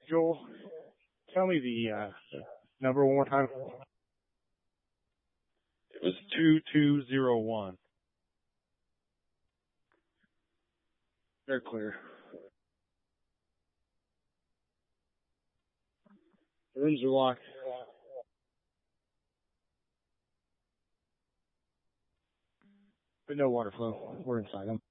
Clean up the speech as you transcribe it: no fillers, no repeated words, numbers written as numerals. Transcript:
Joel, tell me the number one more time. It was 2201. They're clear. The rooms are locked. But no water flow. We're inside them.